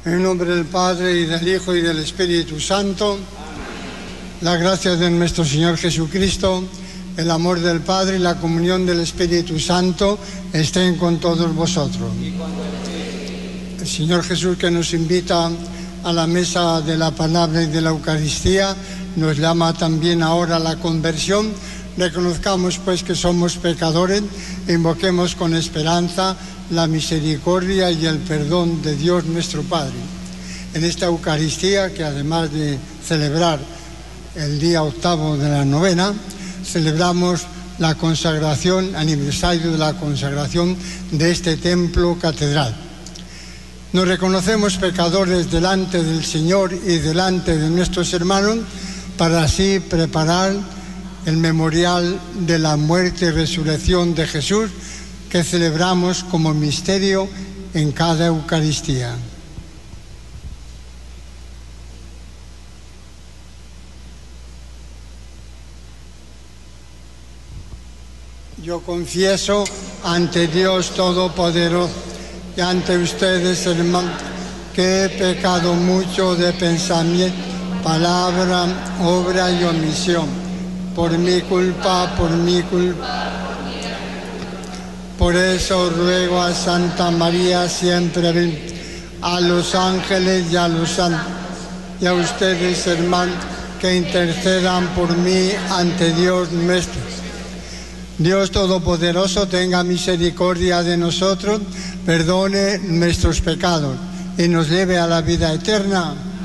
En nombre del Padre, y del Hijo, y del Espíritu Santo. Amén. La gracia de nuestro Señor Jesucristo, el amor del Padre y la comunión del Espíritu Santo estén con todos vosotros. El Señor Jesús, que nos invita a la mesa de la palabra y de la Eucaristía, nos llama también ahora a la conversión. Reconozcamos pues que somos pecadores e invoquemos con esperanza la misericordia y el perdón de Dios nuestro Padre. En esta Eucaristía, que además de celebrar el día octavo de la novena, celebramos la consagración, aniversario de la consagración de este templo catedral. Nos reconocemos pecadores delante del Señor y delante de nuestros hermanos, para así preparar el memorial de la muerte y resurrección de Jesús, que celebramos como misterio en cada Eucaristía. Yo confieso ante Dios Todopoderoso y ante ustedes, hermanos, que he pecado mucho de pensamiento, palabra, obra y omisión, por mi culpa. Por eso ruego a Santa María siempre, a los ángeles y a los santos, y a ustedes, hermanos, que intercedan por mí ante Dios nuestro. Dios Todopoderoso tenga misericordia de nosotros, perdone nuestros pecados y nos lleve a la vida eterna.